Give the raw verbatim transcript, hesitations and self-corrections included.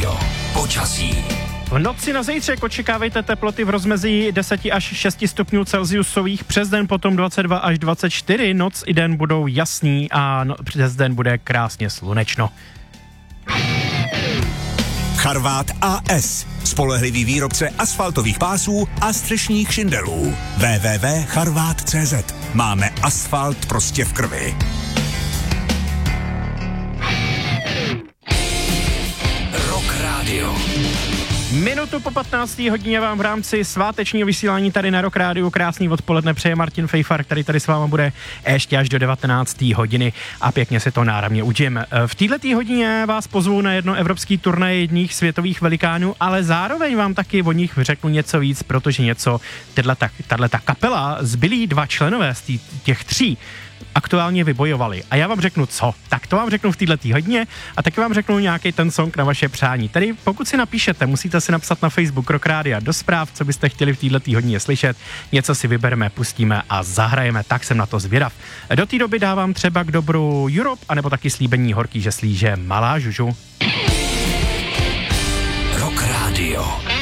Radio. Počasí. V noci na zítřek očekávejte teploty v rozmezí deset až šest stupňů Celsiusových, přes den potom dvacet dva až dvacet čtyři, noc i den budou jasný a no, přes den bude krásně slunečno. Charvát A S. Spolehlivý výrobce asfaltových pásů a střešních šindelů. w w w tečka charvát tečka c z. Máme asfalt prostě v krvi. Rock Radio. Minutu po patnácté hodině vám v rámci svátečního vysílání tady na Rock Rádiu krásný odpoledne přeje Martin Fejfar, který tady s váma bude ještě až do devatenácté hodiny a pěkně si to náramně užijeme. V této hodině vás pozvu na jedno evropský turnaj jedních světových velikánů, ale zároveň vám taky o nich řeknu něco víc, protože něco, tato kapela, zbylí dva členové z tý, těch tří, aktuálně vybojovali. A já vám řeknu co? Tak to vám řeknu v této hodině a taky vám řeknu nějaký ten song na vaše přání. Tedy pokud si napíšete, musíte si napsat na Facebook Rock Rádia do zpráv, co byste chtěli v této hodině slyšet. Něco si vybereme, pustíme a zahrajeme, tak jsem na to zvědav. Do té doby dávám třeba k dobru Europe, anebo taky slíbení horký, že slíže Malá Žužu. Rock Radio.